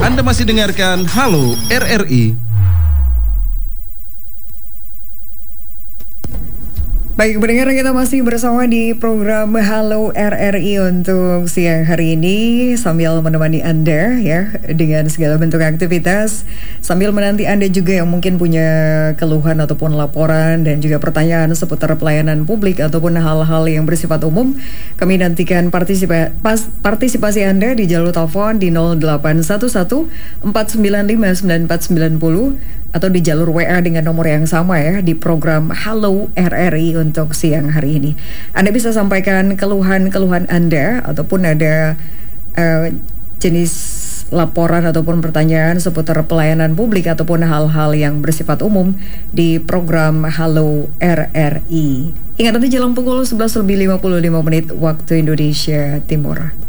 Anda masih dengarkan Halo RRI. Baik, pendengar, kita masih bersama di program Halo RRI untuk siang hari ini sambil menemani Anda ya dengan segala bentuk aktivitas, sambil menanti Anda juga yang mungkin punya keluhan ataupun laporan dan juga pertanyaan seputar pelayanan publik ataupun hal-hal yang bersifat umum. Kami nantikan partisipasi Anda di jalur telepon di 0811 495 9490 atau di jalur WA dengan nomor yang sama ya di program Halo RRI untuk siang hari ini. Anda bisa sampaikan keluhan-keluhan Anda ataupun ada jenis laporan ataupun pertanyaan seputar pelayanan publik ataupun hal-hal yang bersifat umum di program Halo RRI. Hingga nanti jelang pukul 11:55 waktu Indonesia Timur.